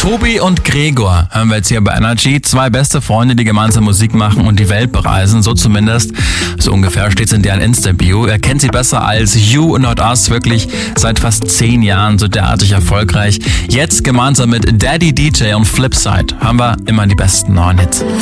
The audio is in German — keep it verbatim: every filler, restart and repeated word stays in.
Tobi und Gregor hören wir jetzt hier bei Energy. Zwei beste Freunde, die gemeinsam Musik machen und die Welt bereisen. So zumindest, so ungefähr steht es in deren Insta-Bio. Er kennt sie besser als You Not Us, wirklich seit fast zehn Jahren so derartig erfolgreich. Jetzt gemeinsam mit Daddy D J und Flipside haben wir immer die besten neuen Hits.